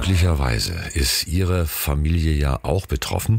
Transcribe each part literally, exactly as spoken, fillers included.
Glücklicherweise ist Ihre Familie ja auch betroffen.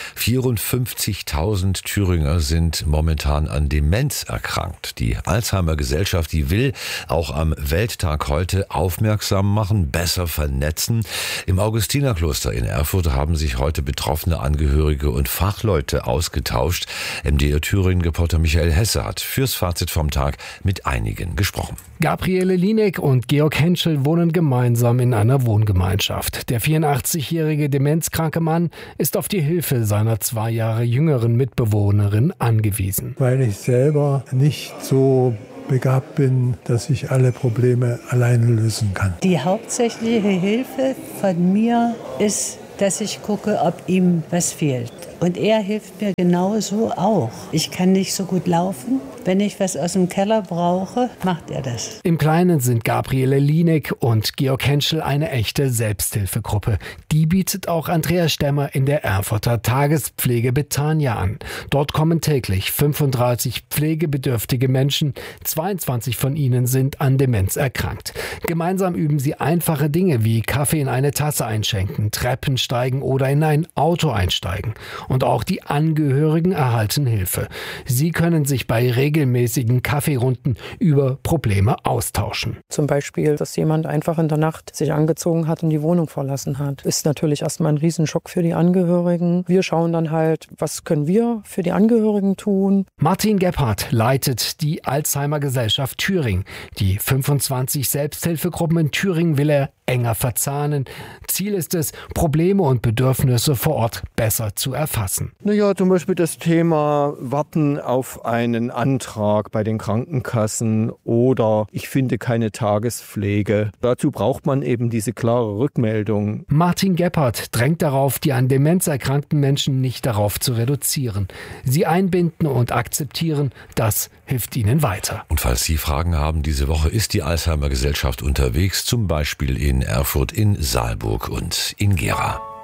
vierundfünfzigtausend Thüringer sind momentan an Demenz erkrankt. Die Alzheimer-Gesellschaft, die will auch am Welttag heute aufmerksam machen, besser vernetzen. Im Augustinerkloster in Erfurt haben sich heute betroffene Angehörige und Fachleute ausgetauscht. M D R Thüringen-Reporter Michael Hesse hat fürs Fazit vom Tag mit einigen gesprochen. Gabriele Lieneck und Georg Henschel wohnen gemeinsam in einer Wohngemeinschaft. Der vierundachtzigjährige demenzkranke Mann ist auf die Hilfe seiner zwei Jahre jüngeren Mitbewohnerin angewiesen. Weil ich selber nicht so begabt bin, dass ich alle Probleme alleine lösen kann. Die hauptsächliche Hilfe von mir ist, dass ich gucke, ob ihm was fehlt. Und er hilft mir genauso auch. Ich kann nicht so gut laufen. Wenn ich was aus dem Keller brauche, macht er das. Im Kleinen sind Gabriele Lieneck und Georg Henschel eine echte Selbsthilfegruppe. Die bietet auch Andreas Stemmer in der Erfurter Tagespflege Betania an. Dort kommen täglich fünfunddreißig pflegebedürftige Menschen. zweiundzwanzig von ihnen sind an Demenz erkrankt. Gemeinsam üben sie einfache Dinge wie Kaffee in eine Tasse einschenken, Treppen steigen oder in ein Auto einsteigen. Und auch die Angehörigen erhalten Hilfe. Sie können sich bei regelmäßigen Kaffeerunden über Probleme austauschen. Zum Beispiel, dass jemand einfach in der Nacht sich angezogen hat und die Wohnung verlassen hat. Ist natürlich erstmal ein Riesenschock für die Angehörigen. Wir schauen dann halt, was können wir für die Angehörigen tun. Martin Gebhardt leitet die Alzheimer-Gesellschaft Thüringen. Die fünfundzwanzig Selbsthilfegruppen in Thüringen will er enger verzahnen. Ziel ist es, Probleme und Bedürfnisse vor Ort besser zu erfassen. Naja, zum Beispiel das Thema Warten auf einen Antrag bei den Krankenkassen oder ich finde keine Tagespflege. Dazu braucht man eben diese klare Rückmeldung. Martin Gebhardt drängt darauf, die an Demenz erkrankten Menschen nicht darauf zu reduzieren. Sie einbinden und akzeptieren, das hilft ihnen weiter. Und falls Sie Fragen haben, diese Woche ist die Alzheimer-Gesellschaft unterwegs, zum Beispiel in Erfurt, in Saalburg und in Gera.